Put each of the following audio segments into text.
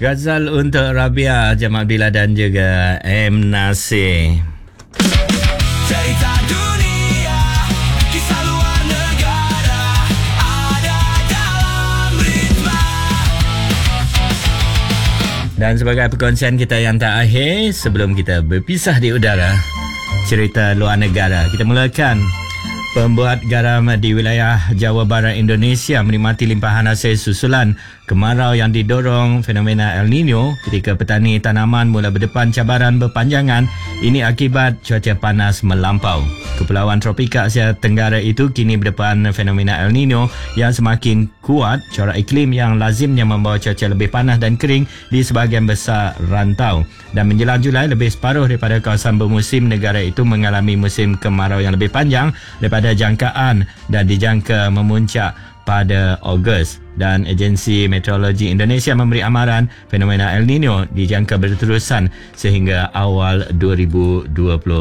Ghazal untuk Rabia, Jamal Bila dan juga M. Nasir. Cerita dunia, kisah luar negara, ada dalam Ritma. Dan sebagai perkongsian kita yang tak akhir, sebelum kita berpisah di udara, cerita luar negara, kita mulakan. Pembuat garam di wilayah Jawa Barat Indonesia menikmati limpahan hasil susulan kemarau yang didorong fenomena El Nino ketika petani tanaman mula berdepan cabaran berpanjangan. Ini akibat cuaca panas melampau. Kepulauan tropika Asia Tenggara itu kini berdepan fenomena El Nino yang semakin kuat, corak iklim yang lazimnya membawa cuaca lebih panas dan kering di sebahagian besar rantau. Dan menjelang Julai, lebih separuh daripada kawasan bermusim negara itu mengalami musim kemarau yang lebih panjang daripada jangkaan dan dijangka memuncak pada Ogos. Dan Agensi Meteorologi Indonesia memberi amaran fenomena El Nino dijangka berterusan sehingga awal 2027.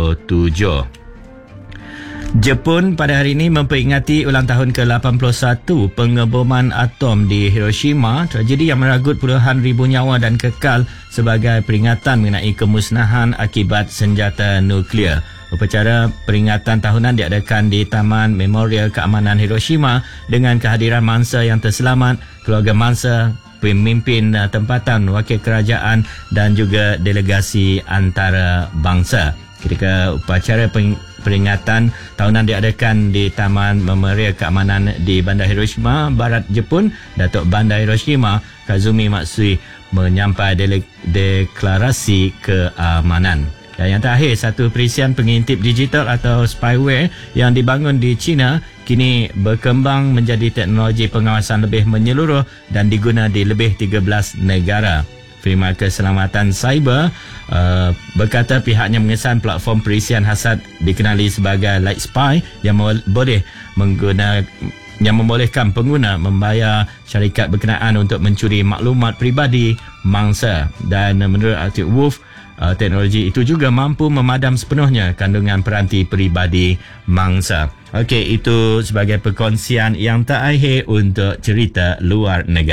Jepun pada hari ini memperingati ulang tahun ke-81 pengeboman atom di Hiroshima, tragedi yang meragut puluhan ribu nyawa dan kekal sebagai peringatan mengenai kemusnahan akibat senjata nuklear. Upacara peringatan tahunan diadakan di Taman Memorial Keamanan Hiroshima dengan kehadiran mangsa yang terselamat, keluarga mangsa, pemimpin tempatan, wakil kerajaan dan juga delegasi antarabangsa. Ketika upacara peringatan tahunan diadakan di Taman Memorial Keamanan di Bandar Hiroshima, Barat Jepun, Datuk Bandar Hiroshima Kazumi Matsui menyampaikan deklarasi keamanan. Dan yang terakhir, satu perisian pengintip digital atau spyware yang dibangun di China kini berkembang menjadi teknologi pengawasan lebih menyeluruh dan diguna di lebih 13 negara. Firma Keselamatan Cyber berkata pihaknya mengesan platform perisian hasad dikenali sebagai Lightspy yang membolehkan pengguna membayar syarikat berkenaan untuk mencuri maklumat peribadi mangsa. Dan menurut Arctic Wolf, teknologi itu juga mampu memadam sepenuhnya kandungan peranti peribadi mangsa. Okey, itu sebagai perkongsian yang tak akhir untuk cerita luar negara.